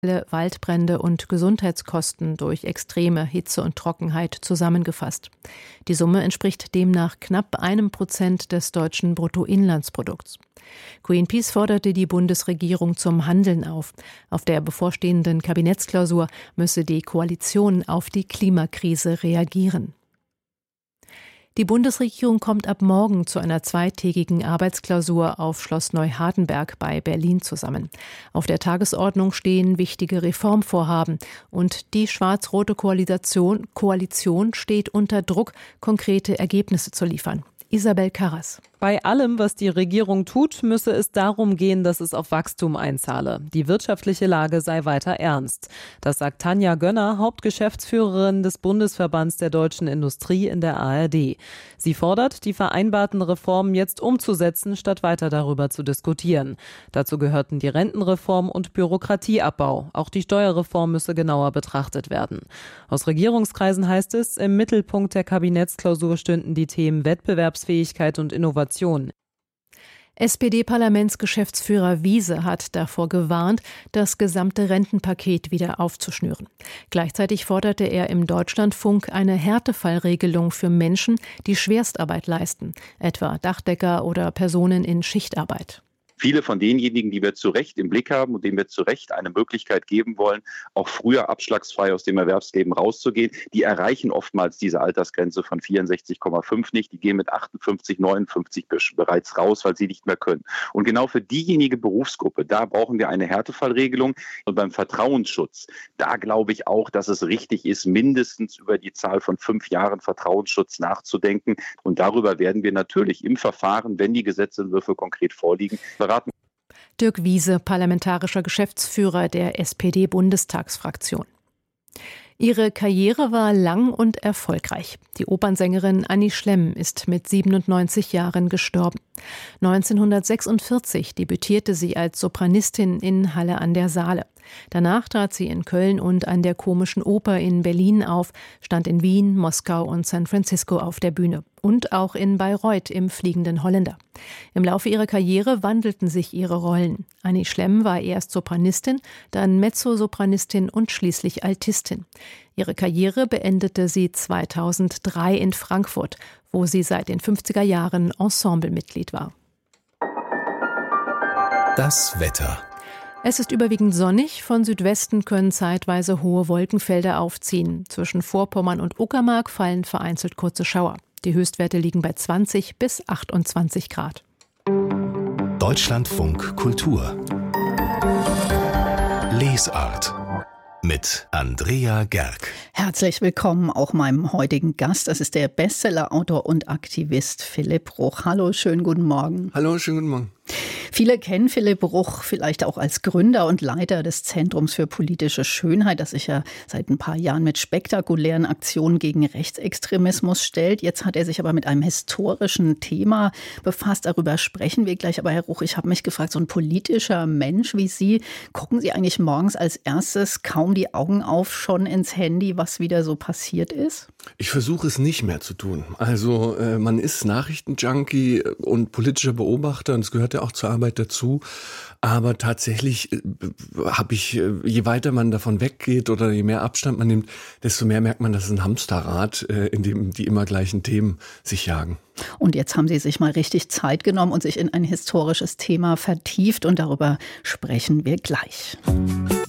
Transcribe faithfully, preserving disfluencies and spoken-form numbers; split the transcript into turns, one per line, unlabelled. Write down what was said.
Waldbrände und Gesundheitskosten durch extreme Hitze und Trockenheit zusammengefasst. Die Summe entspricht demnach knapp einem Prozent des deutschen Bruttoinlandsprodukts. Greenpeace forderte die Bundesregierung zum Handeln auf. Auf der bevorstehenden Kabinettsklausur müsse die Koalition auf die Klimakrise reagieren. Die Bundesregierung kommt ab morgen zu einer zweitägigen Arbeitsklausur auf Schloss Neuhardenberg bei Berlin zusammen. Auf der Tagesordnung stehen wichtige Reformvorhaben und die schwarz-rote Koalition, Koalition steht unter Druck, konkrete Ergebnisse zu liefern. Isabel Karras.
Bei allem, was die Regierung tut, müsse es darum gehen, dass es auf Wachstum einzahle. Die wirtschaftliche Lage sei weiter ernst. Das sagt Tanja Gönner, Hauptgeschäftsführerin des Bundesverbands der deutschen Industrie in der A R D. Sie fordert, die vereinbarten Reformen jetzt umzusetzen, statt weiter darüber zu diskutieren. Dazu gehörten die Rentenreform und Bürokratieabbau. Auch die Steuerreform müsse genauer betrachtet werden. Aus Regierungskreisen heißt es, im Mittelpunkt der Kabinettsklausur stünden die Themen Wettbewerbsfähigkeit und Innovation.
S P D-Parlamentsgeschäftsführer Wiese hat davor gewarnt, das gesamte Rentenpaket wieder aufzuschnüren. Gleichzeitig forderte er im Deutschlandfunk eine Härtefallregelung für Menschen, die Schwerstarbeit leisten, etwa Dachdecker oder Personen in Schichtarbeit.
Viele von denjenigen, die wir zu Recht im Blick haben und denen wir zu Recht eine Möglichkeit geben wollen, auch früher abschlagsfrei aus dem Erwerbsleben rauszugehen, die erreichen oftmals diese Altersgrenze von vierundsechzig Komma fünf nicht. Die gehen mit achtundfünfzig, neunundfünfzig bereits raus, weil sie nicht mehr können. Und genau für diejenige Berufsgruppe, da brauchen wir eine Härtefallregelung. Und beim Vertrauensschutz, da glaube ich auch, dass es richtig ist, mindestens über die Zahl von fünf Jahren Vertrauensschutz nachzudenken. Und darüber werden wir natürlich im Verfahren, wenn die Gesetzentwürfe konkret vorliegen, beraten.
Dirk Wiese, parlamentarischer Geschäftsführer der S P D-Bundestagsfraktion. Ihre Karriere war lang und erfolgreich. Die Opernsängerin Annie Schlemm ist mit siebenundneunzig Jahren gestorben. neunzehnhundertsechsundvierzig debütierte sie als Sopranistin in Halle an der Saale. Danach trat sie in Köln und an der Komischen Oper in Berlin auf, stand in Wien, Moskau und San Francisco auf der Bühne und auch in Bayreuth im Fliegenden Holländer. Im Laufe ihrer Karriere wandelten sich ihre Rollen. Annie Schlemm war erst Sopranistin, dann Mezzosopranistin und schließlich Altistin. Ihre Karriere beendete sie zweitausenddrei in Frankfurt, wo sie seit den fünfziger Jahren Ensemblemitglied war.
Das Wetter.
Es ist überwiegend sonnig, von Südwesten können zeitweise hohe Wolkenfelder aufziehen. Zwischen Vorpommern und Uckermark fallen vereinzelt kurze Schauer. Die Höchstwerte liegen bei zwanzig bis achtundzwanzig Grad.
Deutschlandfunk Kultur. Lesart. Mit Andrea Gerg.
Herzlich willkommen auch meinem heutigen Gast. Das ist der Bestseller-Autor und Aktivist Philipp Bruch. Hallo, schönen guten Morgen.
Hallo, schönen guten Morgen.
Viele kennen Philipp Bruch vielleicht auch als Gründer und Leiter des Zentrums für politische Schönheit, das sich ja seit ein paar Jahren mit spektakulären Aktionen gegen Rechtsextremismus stellt. Jetzt hat er sich aber mit einem historischen Thema befasst. Darüber sprechen wir gleich. Aber Herr Bruch, ich habe mich gefragt, so ein politischer Mensch wie Sie, gucken Sie eigentlich morgens als erstes kaum die Augen auf, schon ins Handy, was wieder so passiert ist?
Ich versuche es nicht mehr zu tun. Also äh, man ist Nachrichtenjunkie und politischer Beobachter und es gehört ja auch zur Arbeit dazu. Aber tatsächlich äh, habe ich, äh, je weiter man davon weggeht oder je mehr Abstand man nimmt, desto mehr merkt man, dass es ein Hamsterrad, äh, in dem die immer gleichen Themen sich jagen.
Und jetzt haben Sie sich mal richtig Zeit genommen und sich in ein historisches Thema vertieft und darüber sprechen wir gleich.